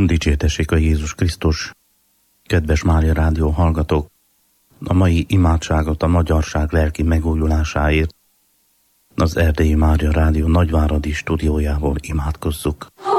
Dicsértessék a Jézus Krisztus! Kedves Mária Rádió hallgatók! A mai imádságot a magyarság lelki megújulásáért az Erdélyi Mária Rádió nagyváradi stúdiójából imádkozzuk.